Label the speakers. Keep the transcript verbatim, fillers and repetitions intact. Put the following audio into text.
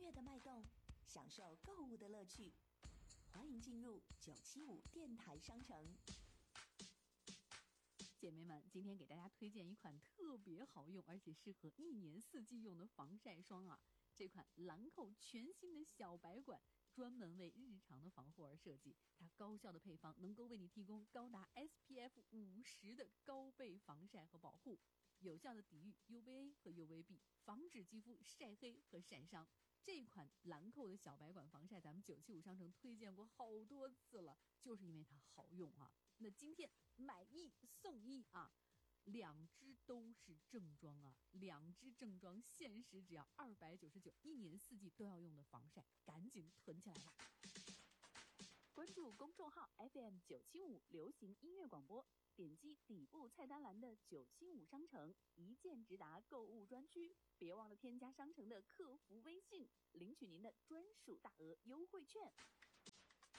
Speaker 1: 乐的脉动，享受购物的乐趣。欢迎进入九七五电台商城。
Speaker 2: 姐妹们，今天给大家推荐一款特别好用而且适合一年四季用的防晒霜啊！这款兰蔻全新的小白管，专门为日常的防护而设计，它高效的配方能够为你提供高达 S P F 五十的高倍防晒和保护，有效的抵御 U V A 和 U V B， 防止肌肤晒黑和晒伤。这款兰蔻的小白管防晒，咱们九七五商城推荐过好多次了，就是因为它好用啊。那今天买一送一啊，两支都是正装啊，两支正装限时只要二百九十九，一年四季都要用的防晒，赶紧囤起来吧！关注公众号 F M 九七五流行音乐广播，点击底部菜单栏的九七五商城，一键直达购物专区。别忘了添加商城的客服微信，领取您的专属大额优惠券。